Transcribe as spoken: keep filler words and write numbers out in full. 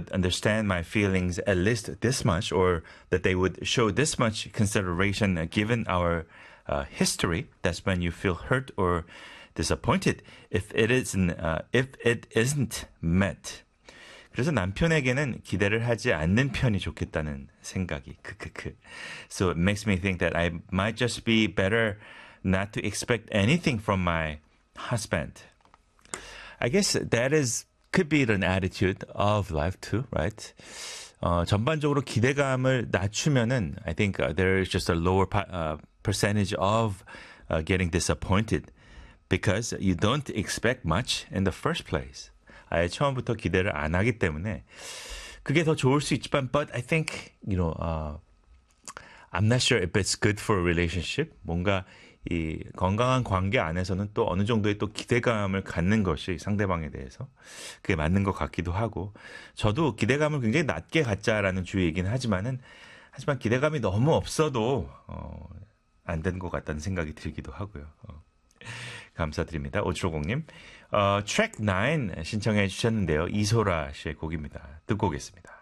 would understand my feelings at least this much, or that they would show this much consideration uh, given our uh, history. That's when you feel hurt or disappointed if it isn't uh, if it isn't met. 그래서 남편에게는 기대를 하지 않는 편이 좋겠다는 생각이 크크크. So it makes me think that I might just be better not to expect anything from my husband. I guess that is could be an attitude of life too, right? 어, 전반적으로 기대감을 낮추면은 I think uh, there is just a lower uh, percentage of uh, getting disappointed because you don't expect much in the first place. 아예 처음부터 기대를 안 하기 때문에 그게 더 좋을 수 있지만, but I think, you know, uh, I'm not sure if it's good for a relationship. 뭔가 이 건강한 관계 안에서는 또 어느 정도의 또 기대감을 갖는 것이 상대방에 대해서 그게 맞는 것 같기도 하고, 저도 기대감을 굉장히 낮게 갖자라는 주의이긴 하지만은 하지만 기대감이 너무 없어도 어, 안 된 것 같다는 생각이 들기도 하고요. 어. 감사드립니다. 오칠오공님. 어, 트랙 나인 신청해 주셨는데요. 이소라 씨의 곡입니다. 듣고 오겠습니다.